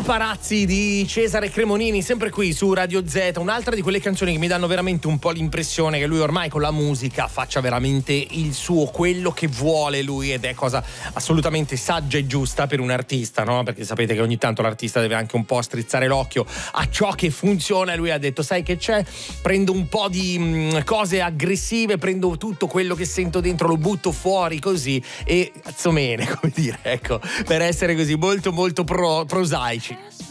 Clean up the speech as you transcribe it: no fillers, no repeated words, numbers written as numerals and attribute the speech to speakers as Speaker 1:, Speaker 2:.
Speaker 1: Paparazzi di Cesare Cremonini, sempre qui su Radio Z. Un'altra di quelle canzoni che mi danno veramente un po' l'impressione che lui ormai con la musica faccia veramente il suo, quello che vuole lui, ed è cosa assolutamente saggia e giusta per un artista, no? Perché sapete che ogni tanto l'artista deve anche un po' strizzare l'occhio a ciò che funziona, e lui ha detto: sai che c'è? Prendo un po' di cose aggressive, prendo tutto quello che sento dentro, lo butto fuori così, e azzomene, come dire, ecco, per essere così molto molto prosaici.